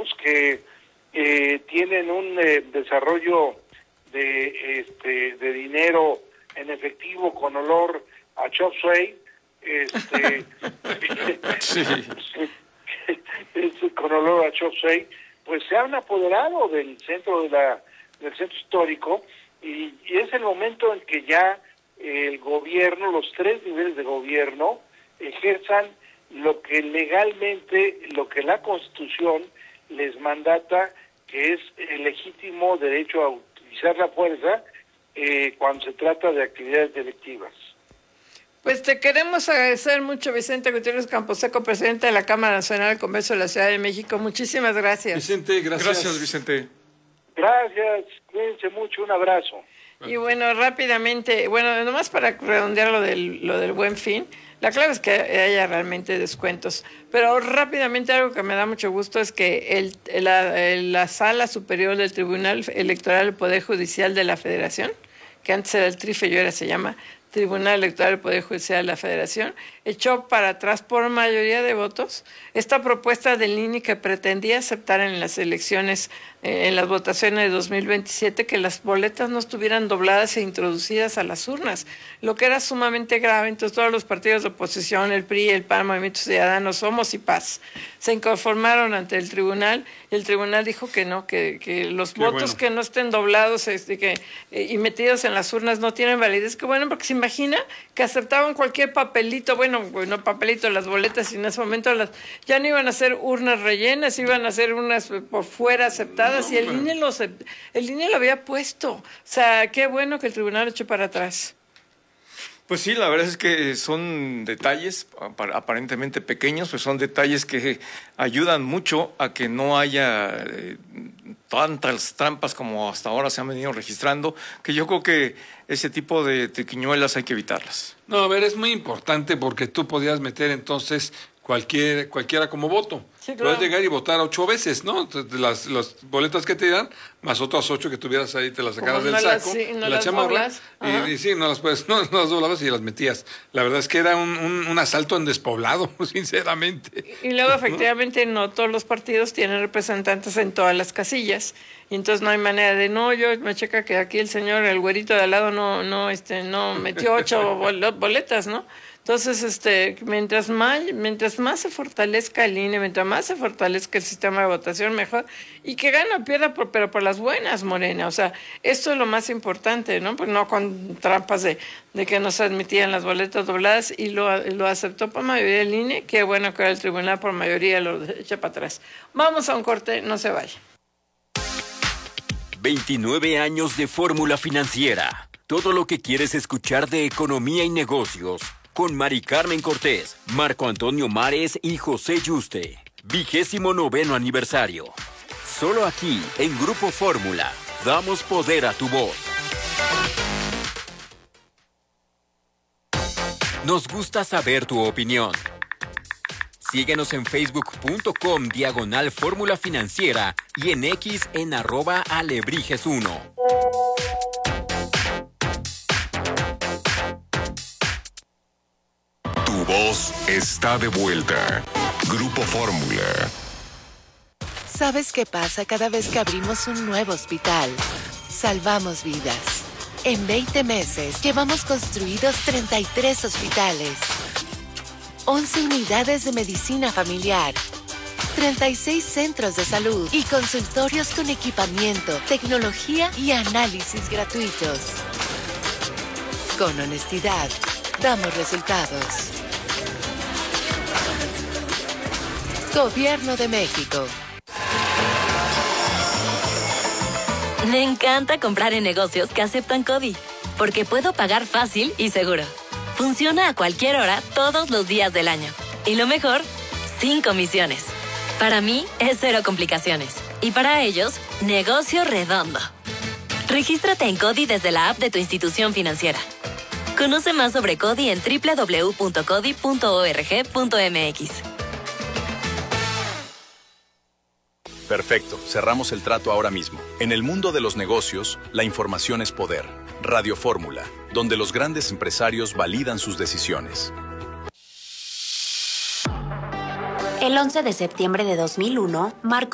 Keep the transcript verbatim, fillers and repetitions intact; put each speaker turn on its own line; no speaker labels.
digamos que eh, tienen un eh, desarrollo de este de dinero en efectivo con olor a chop suey, este
sí.
con olor a chop suey, pues se han apoderado del centro de la del centro histórico y, y es el momento en que ya el gobierno, los tres niveles de gobierno ejerzan lo que legalmente, lo que la Constitución les mandata, que es el legítimo derecho a utilizar la fuerza eh, cuando se trata de actividades delictivas.
Pues te queremos agradecer mucho, Vicente Gutiérrez Camposeco, presidente de la Cámara Nacional de Comercio de la Ciudad de México. Muchísimas gracias.
Vicente, gracias. Gracias, Vicente.
Gracias, cuídense mucho, un abrazo.
Y bueno, rápidamente, bueno, nomás para redondear lo del, lo del Buen Fin, la clave es que haya realmente descuentos. Pero rápidamente algo que me da mucho gusto es que el, la, la Sala Superior del Tribunal Electoral del Poder Judicial de la Federación, que antes era el TRIFE y ahora se llama Tribunal Electoral del Poder Judicial de la Federación, echó para atrás por mayoría de votos esta propuesta del I N E que pretendía aceptar en las elecciones, eh, en las votaciones de dos mil veintisiete, que las boletas no estuvieran dobladas e introducidas a las urnas, lo que era sumamente grave. Entonces todos los partidos de oposición, el P R I, el P A N, Movimiento Ciudadano, Somos y Paz, se inconformaron ante el tribunal y el tribunal dijo que no, que, que los Qué votos bueno. que no estén doblados este, que, eh, y metidos en las urnas no tienen validez. Que bueno, porque se imagina que aceptaban cualquier papelito, bueno, no papelito, las boletas, y en ese momento las ya no iban a ser urnas rellenas, iban a ser unas por fuera aceptadas, no, y el I N E, lo, el I N E lo había puesto. O sea, qué bueno que el tribunal echó para atrás.
Pues sí, la verdad es que son detalles aparentemente pequeños, pues son detalles que ayudan mucho a que no haya eh, tantas trampas como hasta ahora se han venido registrando, que yo creo que ese tipo de triquiñuelas hay que evitarlas.
No, a ver, es muy importante porque tú podías meter entonces cualquier cualquiera como voto.
Sí, claro.
Puedes llegar y votar ocho veces, ¿no? Entonces, las, las boletas que te dan, más otras ocho que tuvieras ahí, te las sacaras del
no
saco,
las, sí, no
de la chamarra, y, y sí, no las puedes, no, no las doblabas y las metías. La verdad es que era un, un, un asalto en despoblado, sinceramente.
Y, y luego, efectivamente, ¿no? no todos los partidos tienen representantes en todas las casillas, y entonces no hay manera de, no, yo me checa que aquí el señor, el güerito de al lado, no, no, este, no metió ocho boletas, ¿no? Entonces, este, mientras más, mientras más se fortalezca el I N E, mientras más se fortalezca el sistema de votación, mejor. Y que gane o pierda, por, pero por las buenas, Morena. O sea, esto es lo más importante, ¿no? Pues no con trampas de, de que no se admitían las boletas dobladas, y lo, lo aceptó por mayoría el I N E. Qué bueno que el tribunal por mayoría lo echa para atrás. Vamos a un corte, no se vaya.
veintinueve años de Fórmula Financiera. Todo lo que quieres escuchar de economía y negocios. Con Mari Carmen Cortés, Marco Antonio Mares y José Yuste. Vigésimo noveno aniversario. Solo aquí, en Grupo Fórmula, damos poder a tu voz. Nos gusta saber tu opinión. Síguenos en facebook.com diagonal Fórmula Financiera y en X en arroba alebrijes uno.
Tu voz está de vuelta. Grupo Fórmula.
¿Sabes qué pasa cada vez que abrimos un nuevo hospital? Salvamos vidas. En veinte meses llevamos construidos treinta y tres hospitales, once unidades de medicina familiar, treinta y seis centros de salud y consultorios con equipamiento, tecnología y análisis gratuitos. Con honestidad, damos resultados. Gobierno de México.
Me encanta comprar en negocios que aceptan CODI, porque puedo pagar fácil y seguro. Funciona a cualquier hora, todos los días del año. Y lo mejor, sin comisiones. Para mí, es cero complicaciones. Y para ellos, negocio redondo. Regístrate en CODI desde la app de tu institución financiera. Conoce más sobre CODI en doble u doble u doble u punto codi punto org punto m x.
Perfecto, cerramos el trato ahora mismo. En el mundo de los negocios, la información es poder. Radio Fórmula, donde los grandes empresarios validan sus decisiones.
El once de septiembre de dos mil uno, Marco